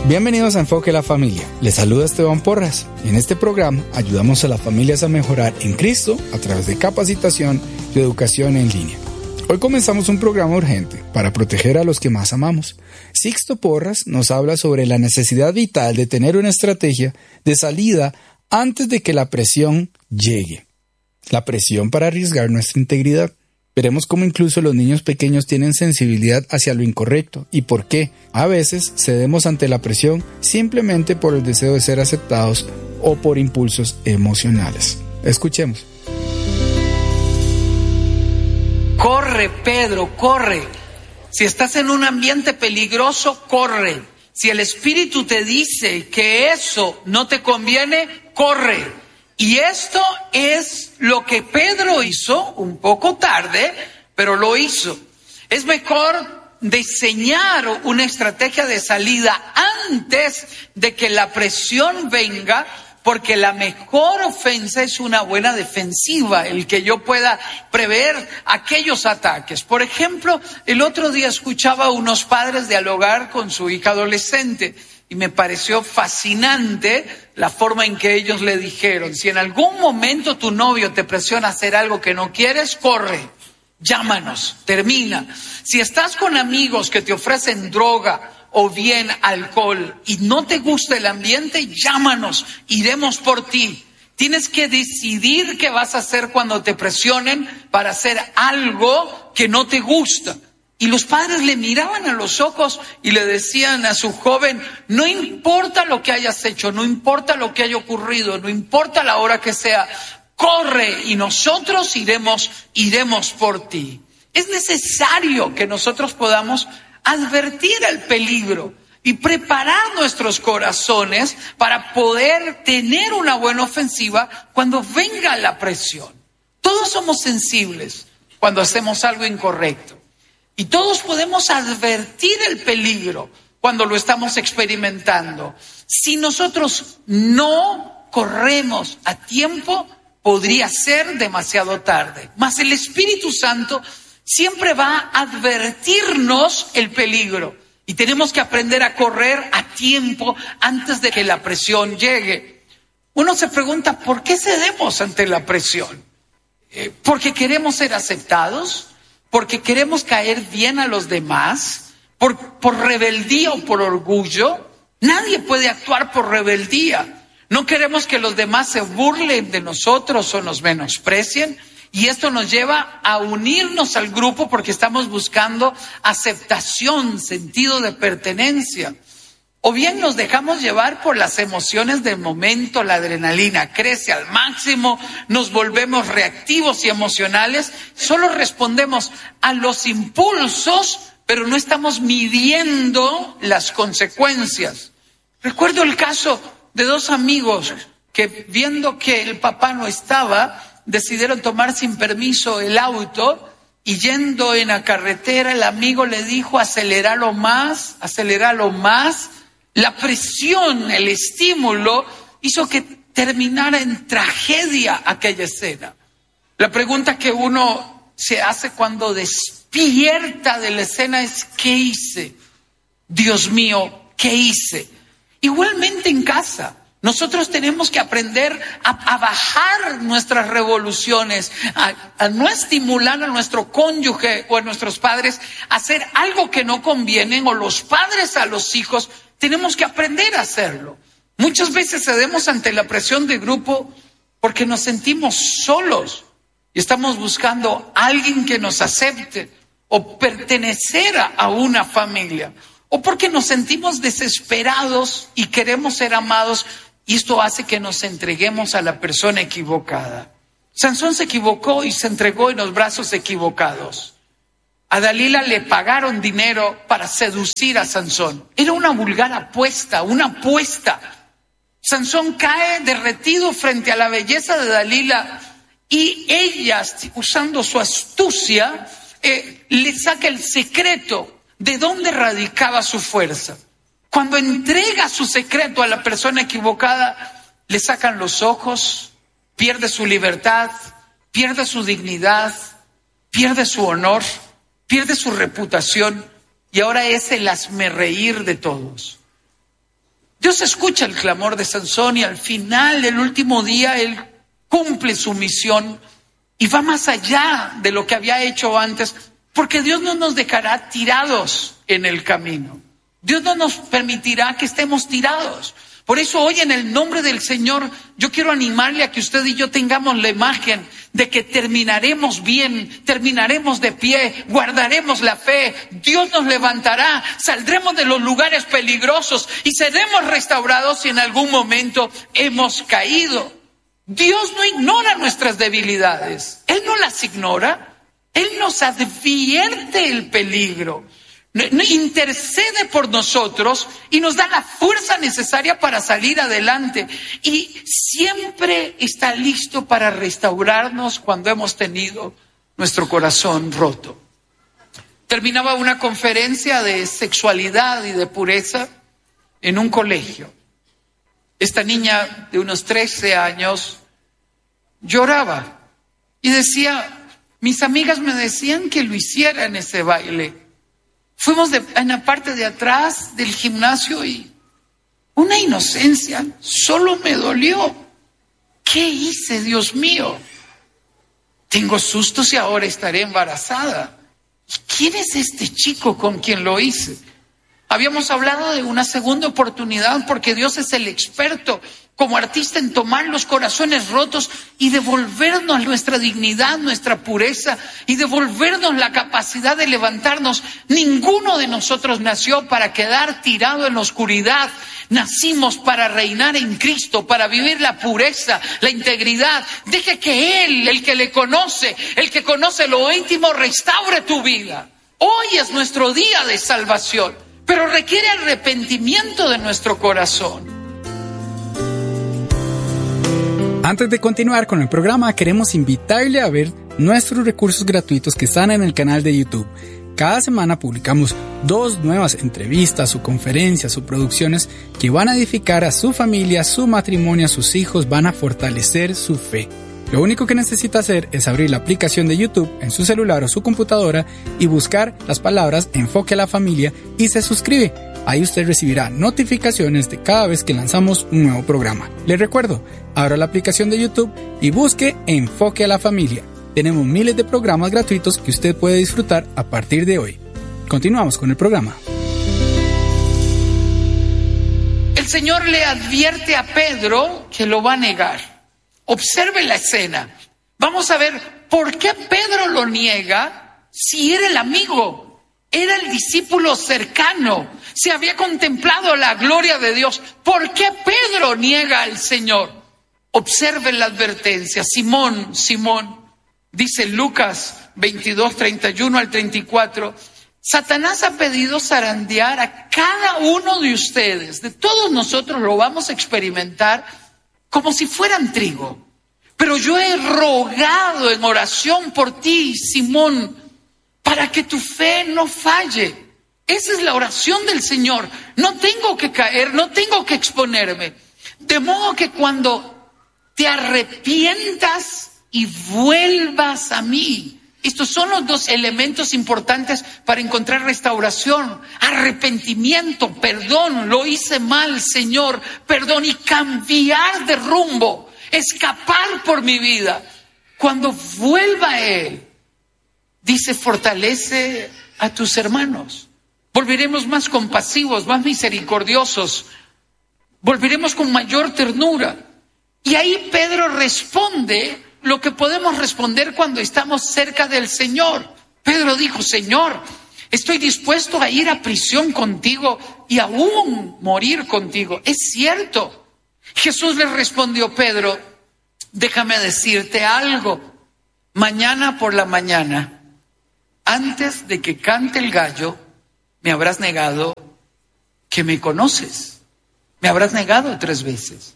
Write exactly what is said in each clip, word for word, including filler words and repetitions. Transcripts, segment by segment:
Bienvenidos a Enfoque la Familia. Les saluda Esteban Porras. En este programa ayudamos a las familias a mejorar en Cristo a través de capacitación y educación en línea. Hoy comenzamos un programa urgente para proteger a los que más amamos. Sixto Porras nos habla sobre la necesidad vital de tener una estrategia de salida antes de que la presión llegue. La presión para arriesgar nuestra integridad. Veremos cómo incluso los niños pequeños tienen sensibilidad hacia lo incorrecto y por qué a veces cedemos ante la presión simplemente por el deseo de ser aceptados o por impulsos emocionales. Escuchemos. Corre, Pedro, corre. Si estás en un ambiente peligroso, corre. Si el Espíritu te dice que eso no te conviene, corre. Y esto es lo que Pedro hizo un poco tarde, pero lo hizo. Es mejor diseñar una estrategia de salida antes de que la presión venga, porque la mejor ofensa es una buena defensiva, el que yo pueda prever aquellos ataques. Por ejemplo, el otro día escuchaba a unos padres dialogar con su hija adolescente y me pareció fascinante la forma en que ellos le dijeron: si en algún momento tu novio te presiona a hacer algo que no quieres, corre, llámanos, termina. Si estás con amigos que te ofrecen droga o bien alcohol y no te gusta el ambiente, llámanos, iremos por ti. Tienes que decidir qué vas a hacer cuando te presionen para hacer algo que no te gusta. Y los padres le miraban a los ojos y le decían a su joven: no importa lo que hayas hecho, no importa lo que haya ocurrido, no importa la hora que sea, corre y nosotros iremos, iremos por ti. Es necesario que nosotros podamos advertir el peligro y preparar nuestros corazones para poder tener una buena ofensiva cuando venga la presión. Todos somos sensibles cuando hacemos algo incorrecto. Y todos podemos advertir el peligro cuando lo estamos experimentando. Si nosotros no corremos a tiempo, podría ser demasiado tarde. Mas el Espíritu Santo siempre va a advertirnos el peligro. Y tenemos que aprender a correr a tiempo antes de que la presión llegue. Uno se pregunta, ¿por qué cedemos ante la presión? Eh, ¿Porque queremos ser aceptados? ¿Porque queremos caer bien a los demás? ¿Por, por rebeldía o por orgullo? Nadie puede actuar por rebeldía. No queremos que los demás se burlen de nosotros o nos menosprecien. Y esto nos lleva a unirnos al grupo porque estamos buscando aceptación, sentido de pertenencia. O bien nos dejamos llevar por las emociones del momento, la adrenalina crece al máximo, nos volvemos reactivos y emocionales, solo respondemos a los impulsos, pero no estamos midiendo las consecuencias. Recuerdo el caso de dos amigos que, viendo que el papá no estaba, decidieron tomar sin permiso el auto y yendo en la carretera el amigo le dijo: aceléralo más, aceléralo más. La presión, el estímulo hizo que terminara en tragedia aquella escena. La pregunta que uno se hace cuando despierta de la escena es: ¿qué hice? Dios mío, ¿qué hice? Igualmente en casa. Nosotros tenemos que aprender a, a bajar nuestras revoluciones, a, a no estimular a nuestro cónyuge o a nuestros padres a hacer algo que no conviene, o los padres a los hijos. Tenemos que aprender a hacerlo. Muchas veces cedemos ante la presión de grupo porque nos sentimos solos y estamos buscando a alguien que nos acepte o pertenecer a una familia, o porque nos sentimos desesperados y queremos ser amados. Y esto hace que nos entreguemos a la persona equivocada. Sansón se equivocó y se entregó en los brazos equivocados. A Dalila le pagaron dinero para seducir a Sansón. Era una vulgar apuesta, una apuesta. Sansón cae derretido frente a la belleza de Dalila y ella, usando su astucia, eh, le saca el secreto de dónde radicaba su fuerza. Cuando entrega su secreto a la persona equivocada, le sacan los ojos, pierde su libertad, pierde su dignidad, pierde su honor, pierde su reputación y ahora es el hazmerreír de todos. Dios escucha el clamor de Sansón y al final del último día él cumple su misión y va más allá de lo que había hecho antes, porque Dios no nos dejará tirados en el camino. Dios no nos permitirá que estemos tirados. Por eso hoy en el nombre del Señor yo quiero animarle a que usted y yo tengamos la imagen de que terminaremos bien, terminaremos de pie, guardaremos la fe, Dios nos levantará, saldremos de los lugares peligrosos y seremos restaurados si en algún momento hemos caído. Dios no ignora nuestras debilidades, Él no las ignora, Él nos advierte el peligro. Intercede por nosotros y nos da la fuerza necesaria para salir adelante. Y siempre está listo para restaurarnos cuando hemos tenido nuestro corazón roto. Terminaba una conferencia de sexualidad y de pureza en un colegio. Esta niña de unos trece años lloraba y decía, mis amigas me decían que lo hiciera en ese baile. Fuimos de, en la parte de atrás del gimnasio y una inocencia, solo me dolió. ¿Qué hice, Dios mío? Tengo susto si ahora estaré embarazada. ¿Quién es este chico con quien lo hice? Habíamos hablado de una segunda oportunidad porque Dios es el experto como artista en tomar los corazones rotos y devolvernos nuestra dignidad, nuestra pureza y devolvernos la capacidad de levantarnos. Ninguno de nosotros nació para quedar tirado en la oscuridad. Nacimos para reinar en Cristo, para vivir la pureza, la integridad. Deje que Él, el que le conoce, el que conoce lo íntimo, restaure tu vida. Hoy es nuestro día de salvación, pero requiere arrepentimiento de nuestro corazón. Antes de continuar con el programa, queremos invitarle a ver nuestros recursos gratuitos que están en el canal de YouTube. Cada semana publicamos dos nuevas entrevistas o conferencias o producciones que van a edificar a su familia, su matrimonio, a sus hijos, van a fortalecer su fe. Lo único que necesita hacer es abrir la aplicación de YouTube en su celular o su computadora y buscar las palabras Enfoque a la Familia y se suscribe. Ahí usted recibirá notificaciones de cada vez que lanzamos un nuevo programa. Les recuerdo, abra la aplicación de YouTube y busque Enfoque a la Familia. Tenemos miles de programas gratuitos que usted puede disfrutar a partir de hoy. Continuamos con el programa. El Señor le advierte a Pedro que lo va a negar. Observe la escena. Vamos a ver por qué Pedro lo niega si era el amigo, era el discípulo cercano, se había contemplado la gloria de Dios. ¿Por qué Pedro niega al Señor? Observe la advertencia. Simón, Simón, dice Lucas veintidós, treinta y uno al treinta y cuatro, Satanás ha pedido zarandear a cada uno de ustedes. De todos nosotros lo vamos a experimentar como si fueran trigo. Pero yo he rogado en oración por ti, Simón, para que tu fe no falle. Esa es la oración del Señor. No tengo que caer, no tengo que exponerme. De modo que cuando te arrepientas y vuelvas a mí. Estos son los dos elementos importantes para encontrar restauración. Arrepentimiento, perdón, lo hice mal, Señor, perdón, y cambiar de rumbo, escapar por mi vida. Cuando vuelva a Él, dice, fortalece a tus hermanos. Volveremos más compasivos, más misericordiosos. Volveremos con mayor ternura. Y ahí Pedro responde lo que podemos responder cuando estamos cerca del Señor. Pedro dijo, Señor, estoy dispuesto a ir a prisión contigo y aún morir contigo. Es cierto. Jesús le respondió, Pedro, déjame decirte algo. Mañana por la mañana, antes de que cante el gallo, me habrás negado que me conoces. Me habrás negado tres veces.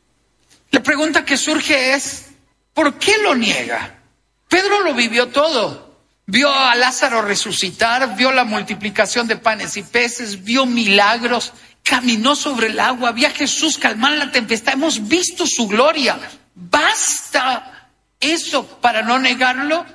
La pregunta que surge es, ¿por qué lo niega? Pedro lo vivió todo. Vio a Lázaro resucitar, vio la multiplicación de panes y peces, vio milagros, caminó sobre el agua, vio a Jesús calmar la tempestad. Hemos visto su gloria. ¿Basta eso para no negarlo?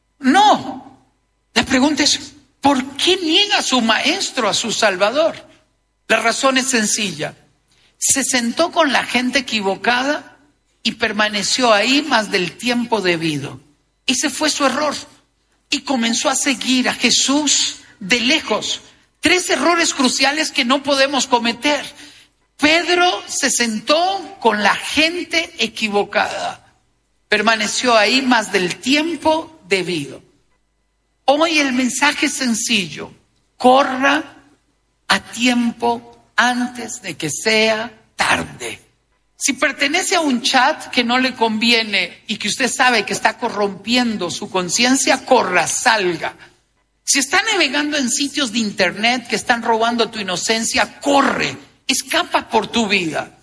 No. La pregunta es, ¿por qué niega a su maestro, a su Salvador? La razón es sencilla. se sentó con la gente equivocada y permaneció ahí más del tiempo debido. Ese fue su error. Y comenzó a seguir a Jesús de lejos. Tres errores cruciales que no podemos cometer. Pedro se sentó con la gente equivocada. Permaneció ahí más del tiempo debido. Hoy el mensaje es sencillo. Corra a tiempo antes de que sea tarde. Si pertenece a un chat que no le conviene y que usted sabe que está corrompiendo su conciencia, corra, salga. Si está navegando en sitios de internet que están robando tu inocencia, corre, escapa por tu vida.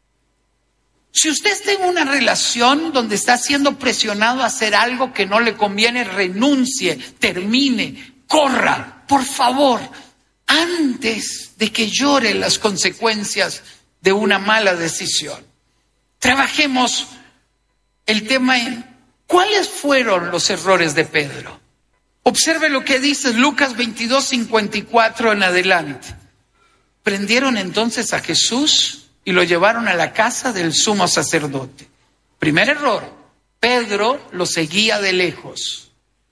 Si usted está en una relación donde está siendo presionado a hacer algo que no le conviene, renuncie, termine, corra, por favor, antes de que llore las consecuencias de una mala decisión. Trabajemos el tema en cuáles fueron los errores de Pedro. Observe lo que dice Lucas veintidós, cincuenta y cuatro en adelante. Prendieron entonces a Jesús y lo llevaron a la casa del sumo sacerdote. Primer error, Pedro lo seguía de lejos.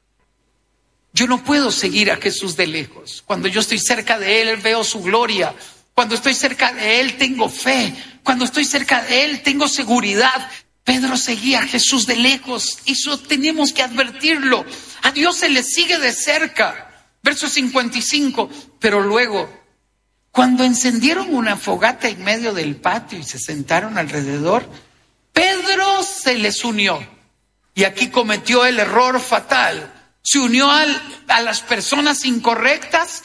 Yo no puedo seguir a Jesús de lejos. Cuando yo estoy cerca de Él, veo su gloria. Cuando estoy cerca de Él, tengo fe. Cuando estoy cerca de Él, tengo seguridad. Pedro seguía a Jesús de lejos. Eso tenemos que advertirlo. A Dios se le sigue de cerca. Verso cincuenta y cinco. Pero luego, cuando encendieron una fogata en medio del patio y se sentaron alrededor, Pedro se les unió. Y aquí cometió el error fatal. Se unió al, a las personas incorrectas.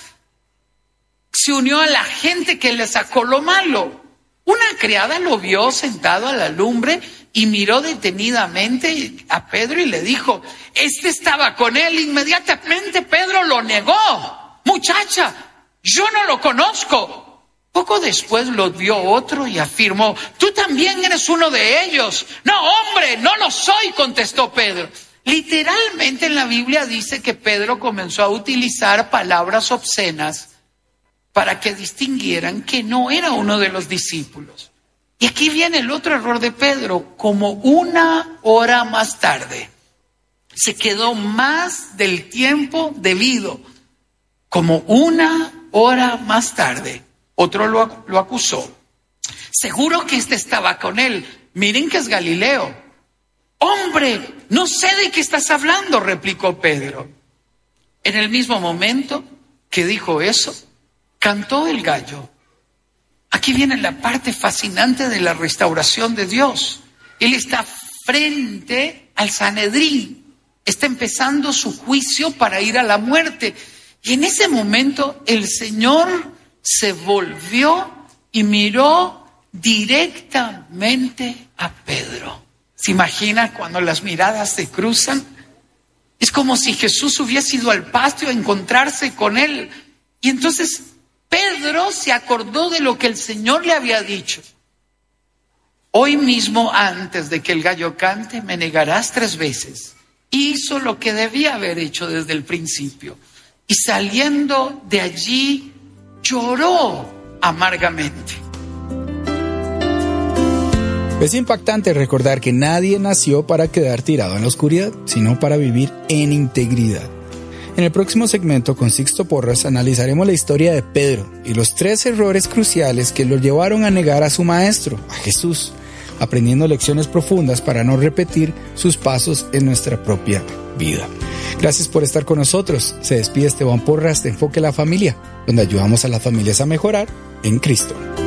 Se unió a la gente que le sacó lo malo. Una criada lo vio sentado a la lumbre y miró detenidamente a Pedro y le dijo, este estaba con él. Inmediatamente Pedro lo negó. Muchacha, yo no lo conozco. Poco después lo vio otro y afirmó, tú también eres uno de ellos. No, hombre, no lo soy, contestó Pedro. Literalmente en la Biblia dice que Pedro comenzó a utilizar palabras obscenas para que distinguieran que no era uno de los discípulos. Y aquí viene el otro error de Pedro. Como una hora más tarde, se quedó más del tiempo debido. Como una hora más tarde, otro lo, lo acusó. Seguro que este estaba con él. Miren que es Galileo. Hombre, no sé de qué estás hablando, replicó Pedro. En el mismo momento que dijo eso, cantó el gallo. Aquí viene la parte fascinante de la restauración de Dios. Él está frente al Sanedrín. Está empezando su juicio para ir a la muerte. Y en ese momento el Señor se volvió y miró directamente a Pedro. ¿Se imagina cuando las miradas se cruzan? Es como si Jesús hubiese ido al patio a encontrarse con él. Y entonces Pedro se acordó de lo que el Señor le había dicho. Hoy mismo, antes de que el gallo cante, me negarás tres veces. Hizo lo que debía haber hecho desde el principio. Y saliendo de allí, lloró amargamente. Es impactante recordar que nadie nació para quedar tirado en la oscuridad, sino para vivir en integridad. En el próximo segmento con Sixto Porras analizaremos la historia de Pedro y los tres errores cruciales que lo llevaron a negar a su maestro, a Jesús, aprendiendo lecciones profundas para no repetir sus pasos en nuestra propia vida. Gracias por estar con nosotros. Se despide Esteban Porras de Enfoque a la Familia, donde ayudamos a las familias a mejorar en Cristo.